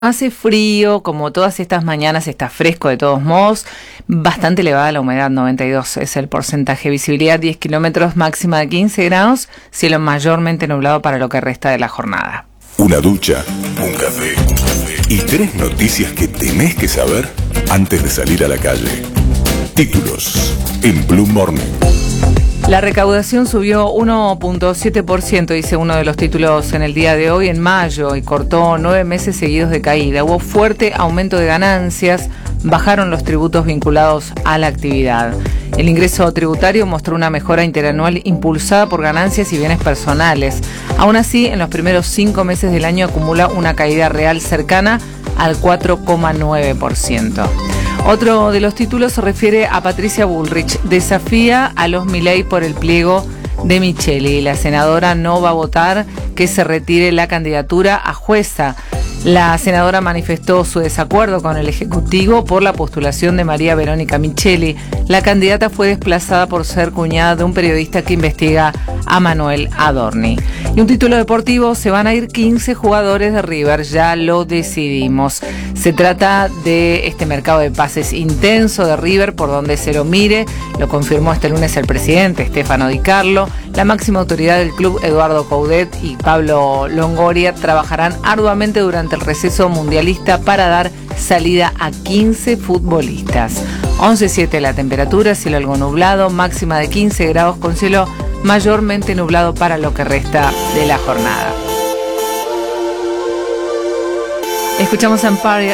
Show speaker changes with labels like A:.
A: Hace frío, como todas estas mañanas está fresco de todos modos, bastante elevada la humedad, 92 es el porcentaje, visibilidad 10 kilómetros, máxima de 15 grados, cielo mayormente nublado para lo que resta de la jornada.
B: Una ducha, un café y 3 noticias que tenés que saber antes de salir a la calle. Títulos en Blue Morning.
A: La recaudación subió 1.7%, dice uno de los títulos en el día de hoy, en mayo, y cortó 9 meses seguidos de caída. Hubo fuerte aumento de ganancias, bajaron los tributos vinculados a la actividad. El ingreso tributario mostró una mejora interanual impulsada por ganancias y bienes personales. Aún así, en los primeros 5 meses del año acumula una caída real cercana al 4,9%. Otro de los títulos se refiere a Patricia Bullrich. Desafía a los Milei por el pliego de Micheli. La senadora no va a votar que se retire la candidatura a jueza. La senadora manifestó su desacuerdo con el Ejecutivo por la postulación de María Verónica Micheli. La candidata fue desplazada por ser cuñada de un periodista que investiga a Manuel Adorni. Y un título deportivo, se van a ir 15 jugadores de River, ya lo decidimos. Se trata de este mercado de pases intenso de River, por donde se lo mire, lo confirmó este lunes el presidente Stefano Di Carlo. La máxima autoridad del club, Eduardo Coudet y Pablo Longoria, trabajarán arduamente durante el receso mundialista para dar salida a 15 futbolistas. 11,7 la temperatura, cielo algo nublado, máxima de 15 grados con cielo mayormente nublado para lo que resta de la jornada. Escuchamos Empire